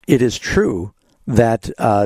it is true that,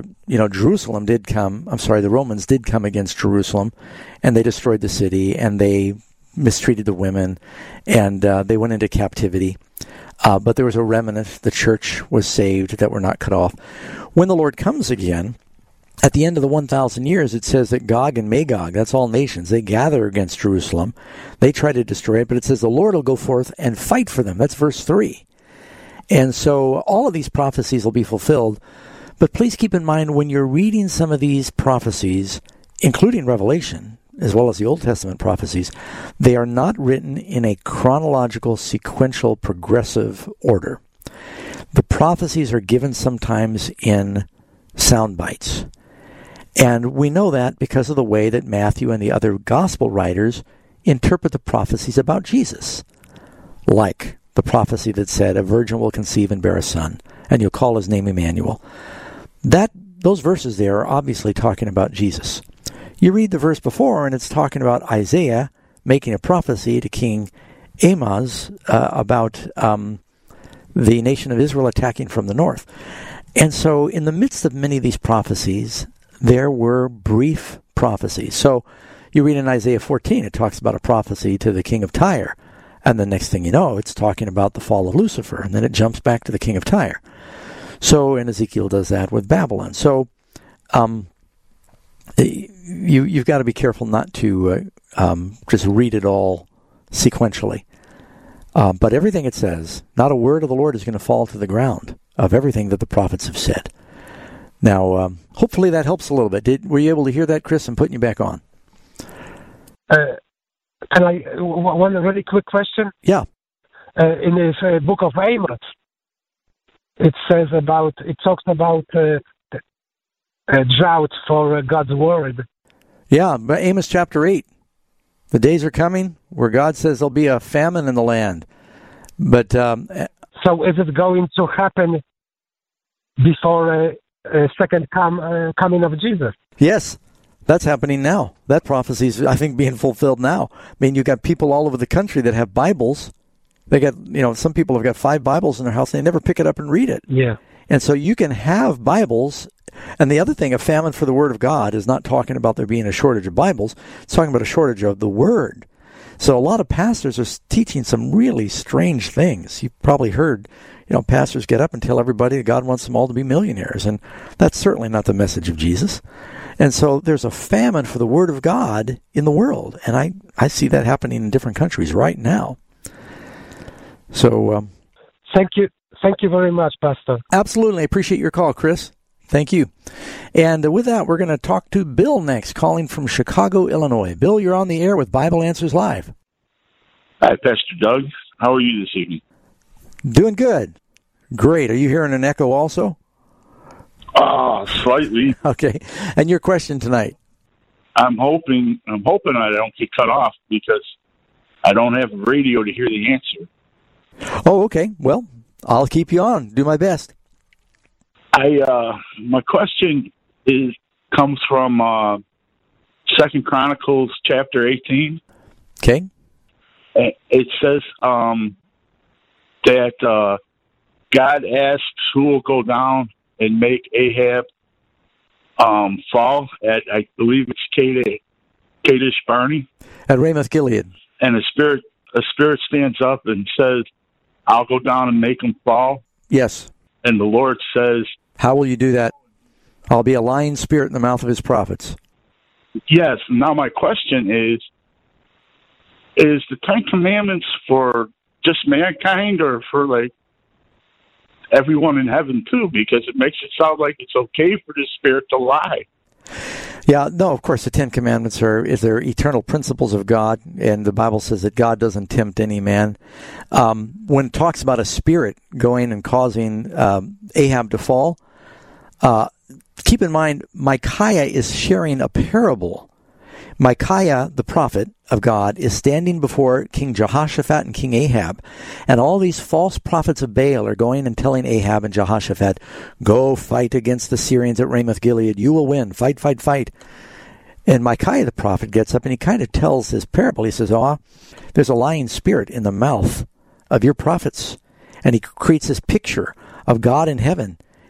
the Romans did come against Jerusalem, and they destroyed the city, and they mistreated the women, and they went into captivity. But there was a remnant. The church was saved that were not cut off. When the Lord comes again, at the end of the 1,000 years, it says that Gog and Magog, that's all nations, they gather against Jerusalem. They try to destroy it, but it says the Lord will go forth and fight for them. That's verse 3. And so all of these prophecies will be fulfilled. But please keep in mind, when you're reading some of these prophecies, including Revelation, as well as the Old Testament prophecies, they are not written in a chronological, sequential, progressive order. The prophecies are given sometimes in sound bites. And we know that because of the way that Matthew and the other gospel writers interpret the prophecies about Jesus. Like the prophecy that said, a virgin will conceive and bear a son, and you'll call his name Emmanuel. Those verses there are obviously talking about Jesus. You read the verse before, and it's talking about Isaiah making a prophecy to King Ahaz about the nation of Israel attacking from the north. And so in the midst of many of these prophecies, there were brief prophecies. So you read in Isaiah 14, it talks about a prophecy to the king of Tyre. And the next thing you know, it's talking about the fall of Lucifer. And then it jumps back to the king of Tyre. So, and Ezekiel does that with Babylon. So you've got to be careful not to just read it all sequentially. But everything it says, not a word of the Lord is going to fall to the ground of everything that the prophets have said. Now, hopefully that helps a little bit. Were you able to hear that, Chris? I'm putting you back on. Can I one really quick question? Yeah. In this book of Amos, it talks about a drought for God's word. Yeah, but Amos chapter 8. The days are coming where God says there'll be a famine in the land. But so is it going to happen before a second coming of Jesus? Yes, that's happening now. That prophecy is, I think, being fulfilled now. I mean, you've got people all over the country that have Bibles. They got, some people have got 5 Bibles in their house, and they never pick it up and read it. Yeah. And so you can have Bibles. And the other thing, a famine for the Word of God is not talking about there being a shortage of Bibles. It's talking about a shortage of the Word. So a lot of pastors are teaching some really strange things. You've probably heard, pastors get up and tell everybody that God wants them all to be millionaires. And that's certainly not the message of Jesus. And so there's a famine for the Word of God in the world. And I see that happening in different countries right now. So thank you very much, Pastor. Absolutely. I appreciate your call, Chris. Thank you. And with that, we're going to talk to Bill next, calling from Chicago, Illinois. Bill, you're on the air with Bible Answers Live. Hi, Pastor Doug. How are you this evening? Doing good. Great. Are you hearing an echo also? Slightly. Okay. And your question tonight? I'm hoping I don't get cut off because I don't have a radio to hear the answer. Oh, okay. Well, I'll keep you on. Do my best. My question comes from 2 Chronicles chapter 18. Okay. It says that God asks who will go down and make Ahab fall at, I believe it's Kadesh Barnea. At Ramoth Gilead. And a spirit stands up and says, I'll go down and make him fall. Yes. And the Lord says, how will you do that? I'll be a lying spirit in the mouth of his prophets. Yes. Now my question is the 10 Commandments for just mankind or for like everyone in heaven too? Because it makes it sound like it's okay for the spirit to lie. Yeah, no, of course the 10 Commandments they're eternal principles of God, and the Bible says that God doesn't tempt any man. When it talks about a spirit going and causing Ahab to fall, keep in mind Micaiah is sharing a parable. Micaiah, the prophet of God, is standing before King Jehoshaphat and King Ahab, and all these false prophets of Baal are going and telling Ahab and Jehoshaphat, go fight against the Syrians at Ramoth Gilead. You will win. Fight, fight, fight. And Micaiah, the prophet, gets up and he kind of tells his parable. He says, there's a lying spirit in the mouth of your prophets. And he creates this picture of God in heaven.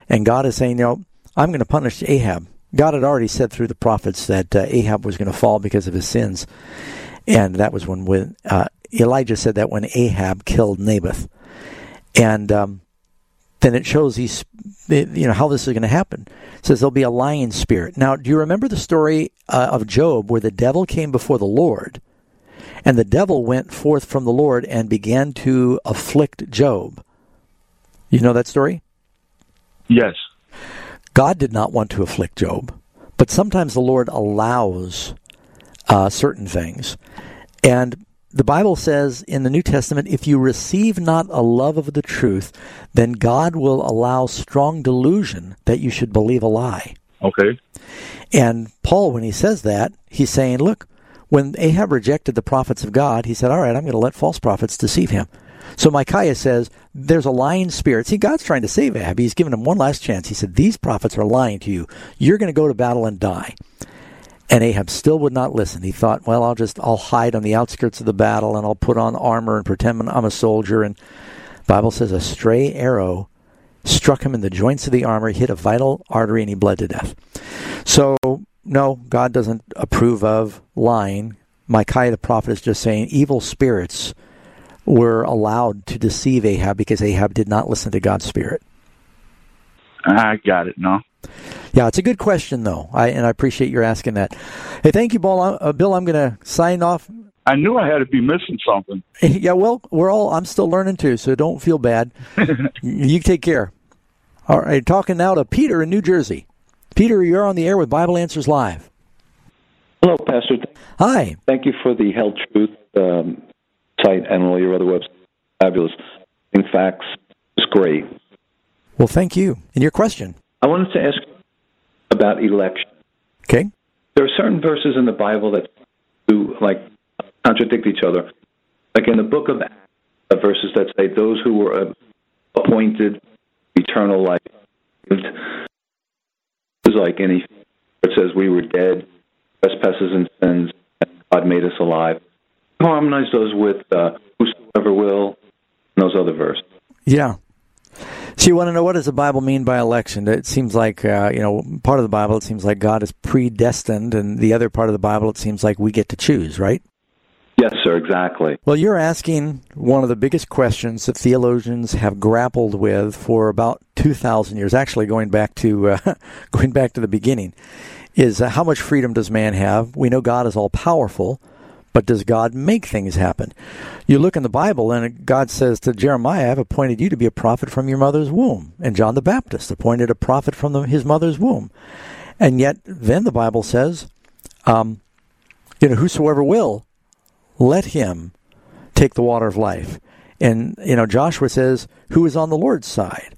And God is saying, I'm going to punish Ahab. God had already said through the prophets that Ahab was going to fall because of his sins. And that was when Elijah said that when Ahab killed Naboth. And then it shows how this is going to happen. It says there'll be a lying spirit. Now, do you remember the story of Job where the devil came before the Lord, and the devil went forth from the Lord and began to afflict Job? You know that story? Yes. God did not want to afflict Job, but sometimes the Lord allows certain things. And the Bible says in the New Testament, if you receive not a love of the truth, then God will allow strong delusion that you should believe a lie. Okay. And Paul, when he says that, he's saying, look, when Ahab rejected the prophets of God, he said, all right, I'm going to let false prophets deceive him. So Micaiah says, there's a lying spirit. See, God's trying to save Ahab. He's given him one last chance. He said, these prophets are lying to you. You're going to go to battle and die. And Ahab still would not listen. He thought, well, I'll hide on the outskirts of the battle, and I'll put on armor and pretend I'm a soldier. And the Bible says a stray arrow struck him in the joints of the armor, hit a vital artery, and he bled to death. So, no, God doesn't approve of lying. Micaiah the prophet is just saying evil spirits were allowed to deceive Ahab because Ahab did not listen to God's spirit. I got it now. Yeah, it's a good question, though, and I appreciate your asking that. Hey, thank you, Bill. I'm going to sign off. I knew I had to be missing something. Yeah, well, I'm still learning, too, so don't feel bad. You take care. All right, talking now to Peter in New Jersey. Peter, you're on the air with Bible Answers Live. Hello, Pastor. Hi. Thank you for the Held Truth site and all your other websites. Fabulous. In fact, it's great. Well, thank you. And your question? I wanted to ask about election. Okay. There are certain verses in the Bible that contradict each other. Like in the book of Acts, verses that say those who were appointed eternal life. It's like it says we were dead, trespasses and sins, and God made us alive. Harmonize those with whosoever will, and those other verses. Yeah. So you want to know, what does the Bible mean by election? It seems like, part of the Bible, it seems like God is predestined, and the other part of the Bible, it seems like we get to choose, right? Yes, sir, exactly. Well, you're asking one of the biggest questions that theologians have grappled with for about 2,000 years, actually going back to the beginning, is how much freedom does man have? We know God is all-powerful, but does God make things happen? You look in the Bible, and God says to Jeremiah, I've appointed you to be a prophet from your mother's womb. And John the Baptist appointed a prophet from his mother's womb. And yet, then the Bible says, whosoever will, let him take the water of life. And, Joshua says, who is on the Lord's side?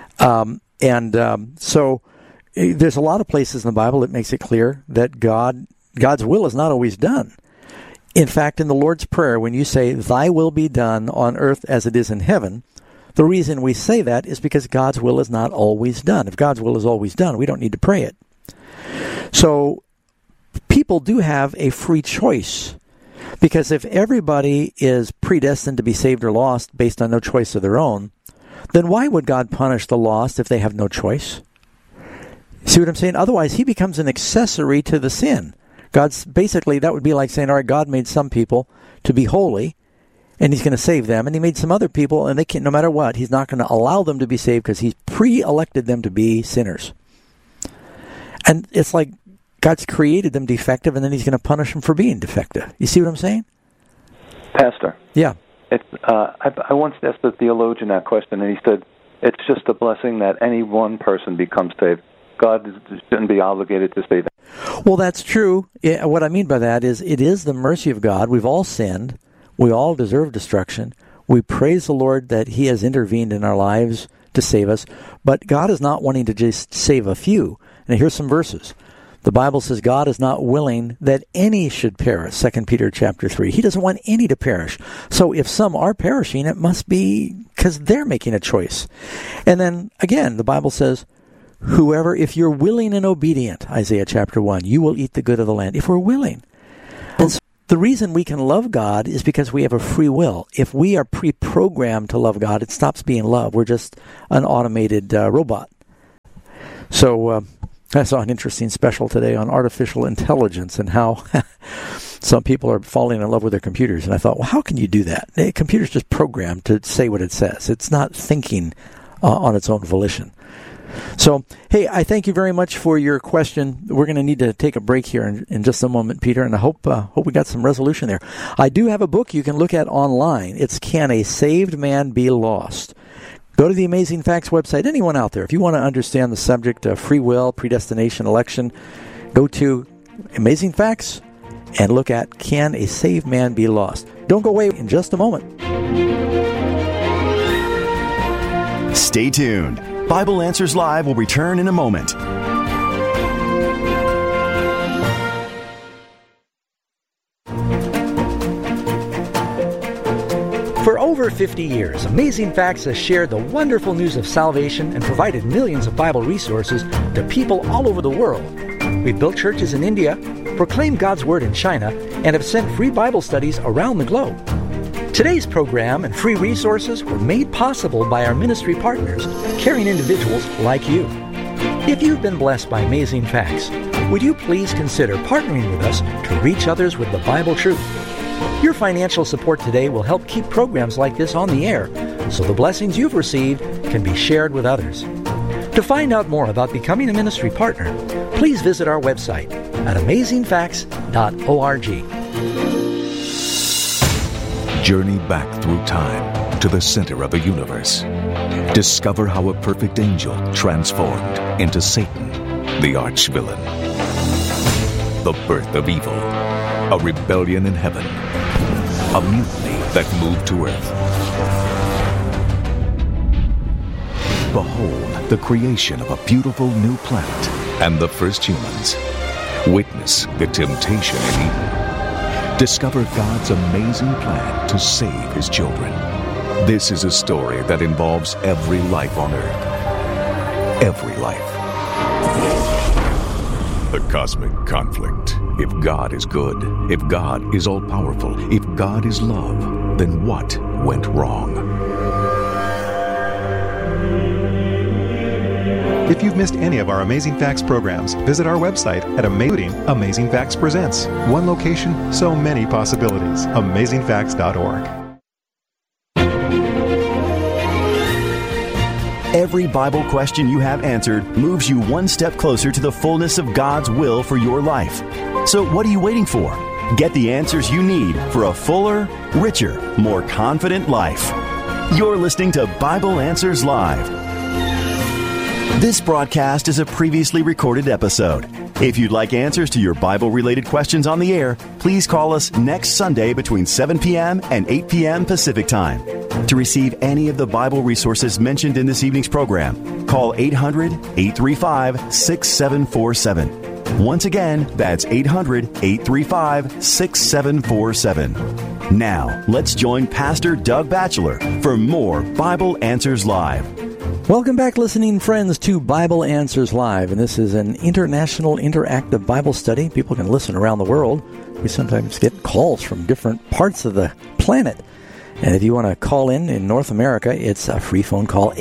So there's a lot of places in the Bible that makes it clear that God's will is not always done. In fact, in the Lord's Prayer, when you say, thy will be done on earth as it is in heaven, the reason we say that is because God's will is not always done. If God's will is always done, we don't need to pray it. So people do have a free choice, because if everybody is predestined to be saved or lost based on no choice of their own, then why would God punish the lost if they have no choice? See what I'm saying? Otherwise, he becomes an accessory to the sin. That would be like saying, all right, God made some people to be holy, and he's going to save them, and he made some other people, and they can't, no matter what, he's not going to allow them to be saved because he's pre-elected them to be sinners. And it's like God's created them defective, and then he's going to punish them for being defective. You see what I'm saying? Pastor. Yeah. I once asked a theologian that question, and he said, it's just a blessing that any one person becomes saved. God shouldn't be obligated to save them. Well, that's true. What I mean by that is it is the mercy of God. We've all sinned. We all deserve destruction. We praise the Lord that he has intervened in our lives to save us. But God is not wanting to just save a few. And here's some verses. The Bible says God is not willing that any should perish, 2 Peter chapter 3. He doesn't want any to perish. So if some are perishing, it must be because they're making a choice. And then, again, the Bible says, if you're willing and obedient, Isaiah chapter 1, you will eat the good of the land. If we're willing. And so the reason we can love God is because we have a free will. If we are pre-programmed to love God, it stops being love. We're just an automated robot. So I saw an interesting special today on artificial intelligence and how some people are falling in love with their computers. And I thought, well, how can you do that? The computer's just programmed to say what it says. It's not thinking on its own volition. So, hey, I thank you very much for your question. We're going to need to take a break here in just a moment, Peter, and I hope we got some resolution there. I do have a book you can look at online. It's Can a Saved Man Be Lost? Go to the Amazing Facts website. Anyone out there, if you want to understand the subject of free will, predestination, election, go to Amazing Facts and look at Can a Saved Man Be Lost? Don't go away in just a moment. Stay tuned. Bible Answers Live will return in a moment. For over 50 years, Amazing Facts has shared the wonderful news of salvation and provided millions of Bible resources to people all over the world. We've built churches in India, proclaimed God's Word in China, and have sent free Bible studies around the globe. Today's program and free resources were made possible by our ministry partners, caring individuals like you. If you've been blessed by Amazing Facts, would you please consider partnering with us to reach others with the Bible truth? Your financial support today will help keep programs like this on the air, so the blessings you've received can be shared with others. To find out more about becoming a ministry partner, please visit our website at amazingfacts.org. Journey back through time to the center of the universe. Discover how a perfect angel transformed into Satan, the arch-villain. The birth of evil, a rebellion in heaven, a mutiny that moved to earth. Behold the creation of a beautiful new planet and the first humans. Witness the temptation in Eden. Discover God's amazing plan to save His children. This is a story that involves every life on earth. Every life. The cosmic conflict. If God is good, if God is all-powerful, if God is love, then what went wrong? If you've missed any of our Amazing Facts programs, visit our website at Amazing Facts Presents. One location, so many possibilities. AmazingFacts.org. Every Bible question you have answered moves you one step closer to the fullness of God's will for your life. So what are you waiting for? Get the answers you need for a fuller, richer, more confident life. You're listening to Bible Answers Live. This broadcast is a previously recorded episode. If you'd like answers to your Bible-related questions on the air, please call us next Sunday between 7 p.m. and 8 p.m. Pacific Time. To receive any of the Bible resources mentioned in this evening's program, call 800-835-6747. Once again, that's 800-835-6747. Now, let's join Pastor Doug Batchelor for more Bible Answers Live. Welcome back, listening friends, to Bible Answers Live, and this is an international interactive Bible study. People can listen around the world. We sometimes get calls from different parts of the planet. And if you want to call in North America, it's a free phone call,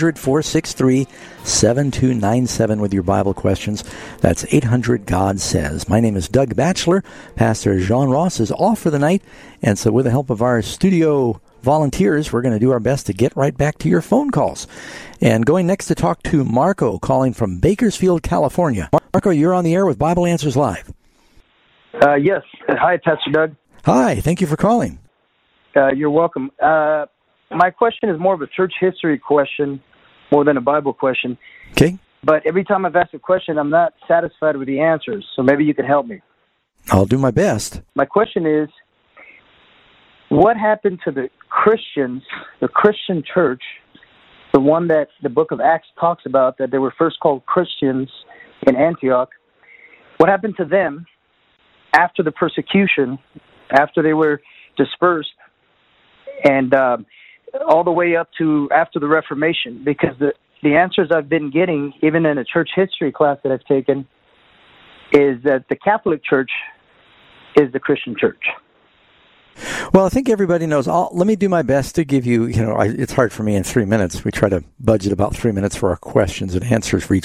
800-463-7297 with your Bible questions. That's 800-GOD-SAYS. My name is Doug Batchelor. Pastor John Ross is off for the night, and so with the help of our studio volunteers, we're going to do our best to get right back to your phone calls. And going next to talk to Marco, calling from Bakersfield, California. Marco, you're on the air with Bible Answers Live. Yes. Hi, Pastor Doug. Hi, thank you for calling. You're welcome. My question is more of a church history question more than a Bible question. Okay. But every time I've asked a question, I'm not satisfied with the answers, so maybe you can help me. I'll do my best. My question is, what happened to the Christians, the Christian church, the one that the book of Acts talks about, that they were first called Christians in Antioch? What happened to them after the persecution, after they were dispersed, and all the way up to after the Reformation? Because the answers I've been getting, even in a church history class that I've taken, is that the Catholic Church is the Christian church. Well, I think everybody knows. Let me do my best to give you, it's hard for me in 3 minutes. We try to budget about 3 minutes for our questions and answers for each